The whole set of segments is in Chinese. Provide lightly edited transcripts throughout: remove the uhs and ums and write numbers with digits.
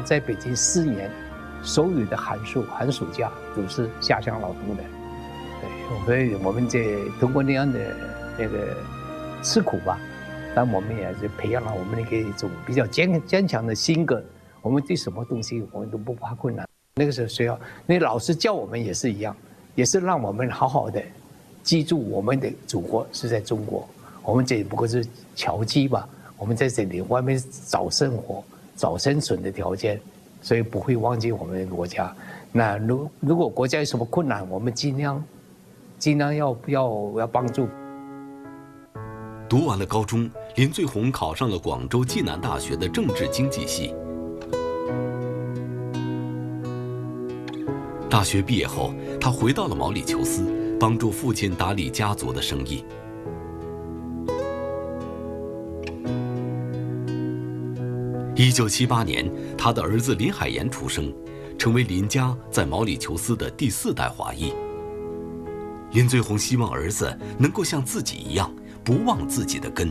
在北京4年，所有的寒暑假都是下乡劳动的。对，所以我们通过那样的那个吃苦吧，但我们也是培养了我们那个一种比较坚强的性格。我们对什么东西我们都不怕困难。那个时候学校那老师教我们也是一样，也是让我们好好的记住我们的祖国是在中国，我们这不过是侨居吧，我们在这里外面找生活、找生存的条件，所以不会忘记我们的国家。那如果国家有什么困难，我们尽量要帮助。 读完了高中，林最红考上了广州暨南大学的政治经济系。大学毕业后，他回到了毛里求斯，帮助父亲打理家族的生意。1978年，他的儿子林海岩出生，成为林家在毛里求斯的第4代华裔。林最红希望儿子能够像自己一样，不忘自己的根。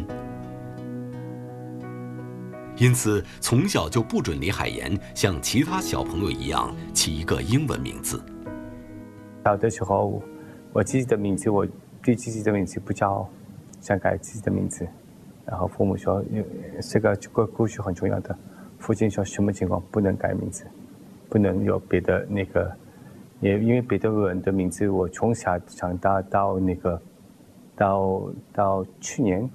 因此，从小就不准林海岩像其他小朋友一样起一个英文名字。 小的时候，我自己的名字，我对自己的名字不叫，想改自己的名字。然后父母说，这个故事很重要的。父亲说，什么情况不能改名字，不能有别的那个，也因为别的人的名字，我从小长大到那个，到去年，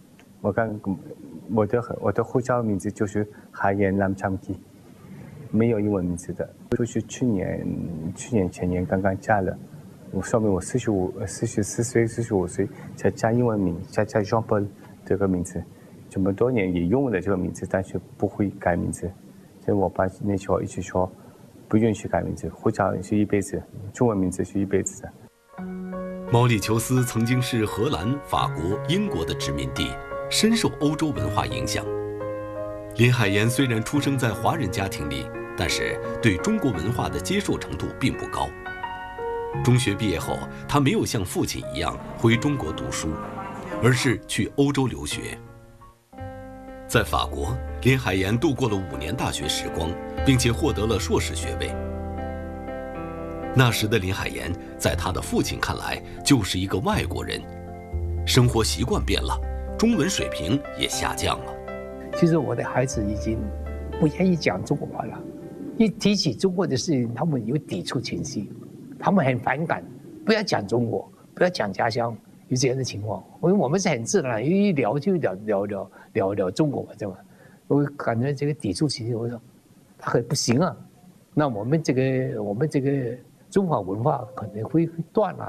我的护照名字就是海岩lam cham基，没有英文名字的，就是去年前年刚刚加了，说明我44岁45岁才加英文名，才加 Jean Paul 这个名字，这么多年也用了这个名字，但是不会改名字，所以我爸那时候一直说不允许改名字，护照是一辈子，中文名字是一辈子的。 毛里求斯曾经是荷兰、法国、英国的殖民地，深受欧洲文化影响。林海岩虽然出生在华人家庭里，但是对中国文化的接受程度并不高。中学毕业后，他没有像父亲一样回中国读书，而是去欧洲留学。在法国，林海岩度过了5年大学时光，并且获得了硕士学位。那时的林海岩，在他的父亲看来就是一个外国人，生活习惯变了，中文水平也下降了。 其实我的孩子已经不愿意讲中国话了，一提起中国的事情，他们有抵触情绪，他们很反感，不要讲中国，不要讲家乡，有这样的情况。因为我们是很自然，一聊就聊中国嘛，对吧？我感觉这个抵触情绪，我说他很不行啊，那我们这个中华文化可能会断了。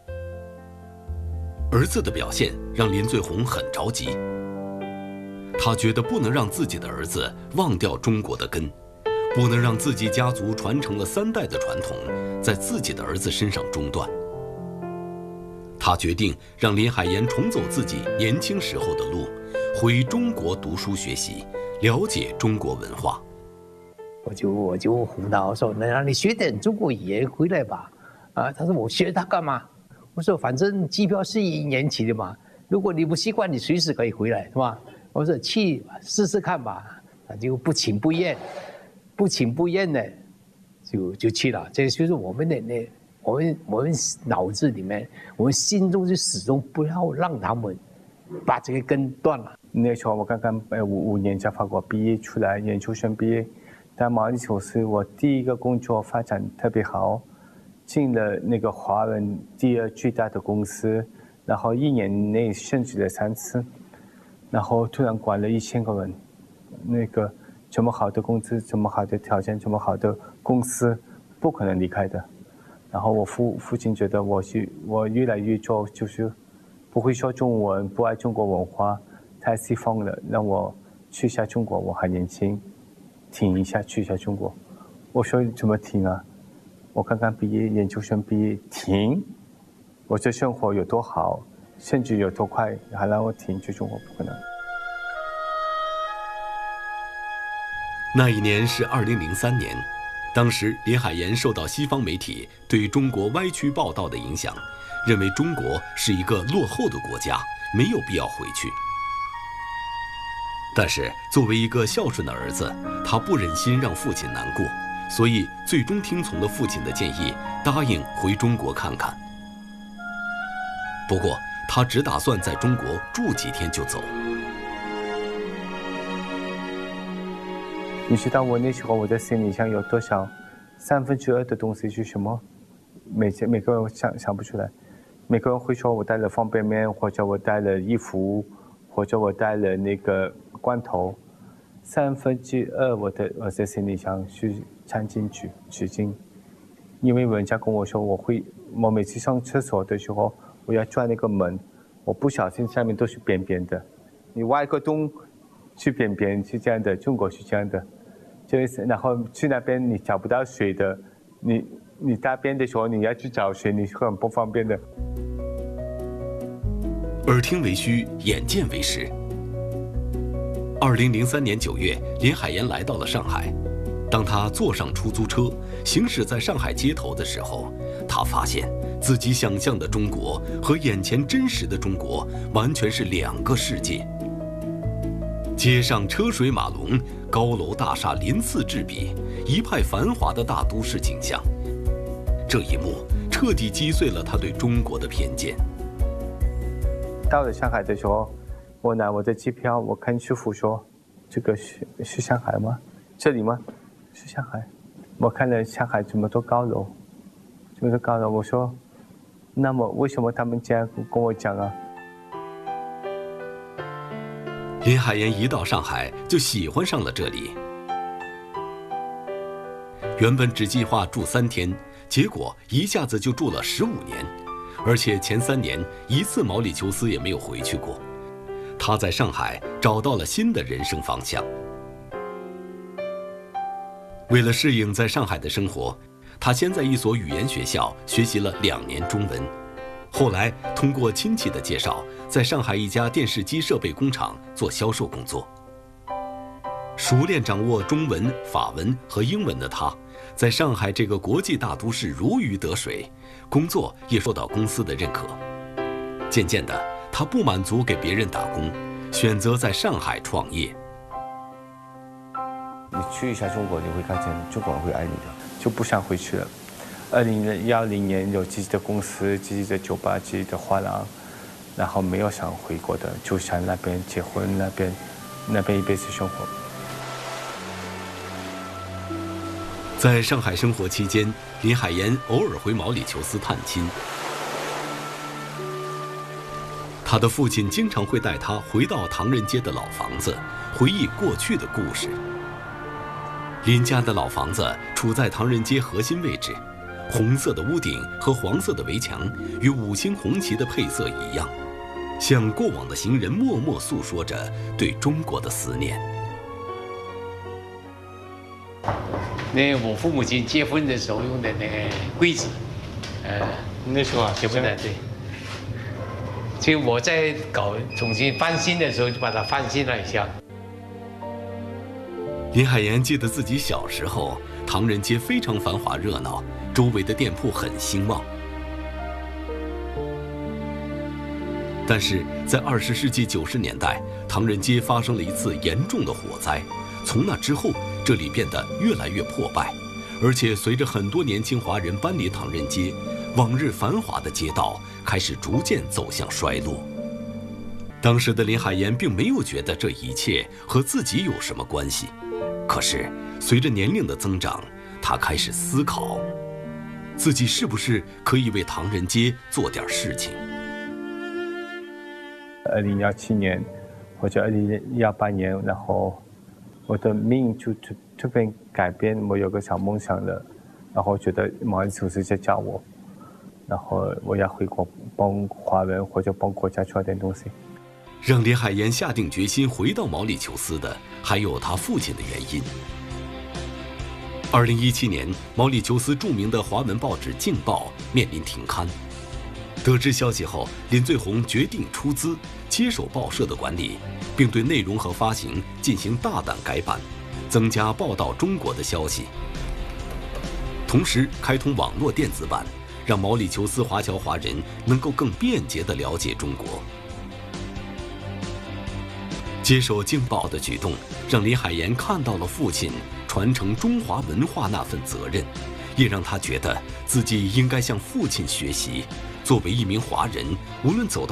儿子的表现让林最红很着急，他觉得不能让自己的儿子忘掉中国的根，不能让自己家族传承了3代的传统在自己的儿子身上中断。他决定让林海岩重走自己年轻时候的路，回中国读书学习，了解中国文化。 我就哄他，我说：“那你学点中国语言回来吧。”他说：“我学它干嘛？”我说：“反正机票是1年期的嘛，如果你不习惯，你随时可以回来，是吧？”我说：“去试试看吧。”他就不情不愿的就去了。这个就是我们的我们脑子里面，我们心中就始终不要让他们把这个根断了。 那时候我刚刚5年在法国毕业出来，研究生毕业。在毛里求斯，我第一个工作发展特别好，进了那个华人第2最大的公司，然后1年内升职了3次，然后突然管了1000个人，那个这么好的工资，这么好的条件，这么好的公司，不可能离开的。然后我父亲觉得我越来越做就是不会说中文，不爱中国文化，太西方了，让我去一下中国，我还年轻。停一下，去一下中国。我说怎么停啊？我刚刚毕业，研究生毕业，停。我这生活有多好，甚至有多快，还让我停去中国，不可能。 那一年是2003年，当时林海岩受到西方媒体对中国歪曲报道的影响，认为中国是一个落后的国家，没有必要回去。 但是作为一个孝顺的儿子，他不忍心让父亲难过，所以最终听从了父亲的建议，答应回中国看看。不过他只打算在中国住几天就走。 你知道我那时候我的行李箱有多少2/3的东西是什么？每个人想不出来。每个人会说我带了方便面，或者我带了衣服，或者我带了那个罐头。2/3我的行李箱是掺进去纸巾，因为人家跟我说我每次上厕所的时候我要转那个门，我不小心下面都是扁扁的，你挖一个洞是扁扁，是这样的，中国是这样的，就是然后去那边你找不到水的，你大便的时候你要去找水，你是很不方便的。 耳听为虚，眼见为实。2003年9月，林海岩来到了上海。当他坐上出租车，行驶在上海街头的时候，他发现自己想象的中国和眼前真实的中国完全是两个世界。街上车水马龙，高楼大厦鳞次栉比，一派繁华的大都市景象。这一幕彻底击碎了他对中国的偏见。 到了上海的时候，我拿我的机票，我看师傅说，这个是上海吗？这里吗？是上海。我看了上海这么多高楼，我说，那么为什么他们这样跟我讲啊？ 林海岩一到上海就喜欢上了这里。原本只计划住3天，结果一下子就住了15年，而且前3年一次毛里求斯也没有回去过。他在上海找到了新的人生方向。为了适应在上海的生活，他先在一所语言学校学习了2年中文，后来通过亲戚的介绍，在上海一家电视机设备工厂做销售工作。熟练掌握中文、法文和英文的他，在上海这个国际大都市如鱼得水，工作也受到公司的认可。渐渐的，他不满足给别人打工，选择在上海创业。 你去一下中国，你会看见中国人会爱你的，就不想回去了。2010年有自己的公司、自己的酒吧、自己的画廊，然后没有想回国的，就想那边结婚，那边一辈子生活。 在上海生活期间，林海岩偶尔回毛里求斯探亲。他的父亲经常会带他回到唐人街的老房子，回忆过去的故事。林家的老房子处在唐人街核心位置，红色的屋顶和黄色的围墙与5星红旗的配色一样，向过往的行人默默诉说着对中国的思念。 那我父母亲结婚的时候用的那个柜子， 那时候啊， 结婚的对。所以我在重新翻新的时候，就把它翻新了一下。 林海岩记得自己小时候，唐人街非常繁华热闹，周围的店铺很兴旺。但是在20世纪90年代，唐人街发生了一次严重的火灾，从那之后，这里变得越来越破败，而且随着很多年轻华人搬离唐人街，往日繁华的街道开始逐渐走向衰落。当时的林海岩并没有觉得这一切和自己有什么关系，可是随着年龄的增长，他开始思考，自己是不是可以为唐人街做点事情。 2017年或者2018年，然后我的命就突然改变，我有个小梦想了，然后觉得毛里求斯在叫我，然后我要回国帮华人或者帮国家做点东西。 让林海岩下定决心回到毛里求斯的，还有他父亲的原因。2017年，毛里求斯著名的华文报纸《镜报》面临停刊。得知消息后，林最红决定出资接手报社的管理，并对内容和发行进行大胆改版，增加报道中国的消息。同时开通网络电子版，让毛里求斯华侨华人能够更便捷地了解中国。 接受敬报的举动，让李海岩看到了父亲传承中华文化那份责任，也让他觉得自己应该向父亲学习。作为一名华人，无论走到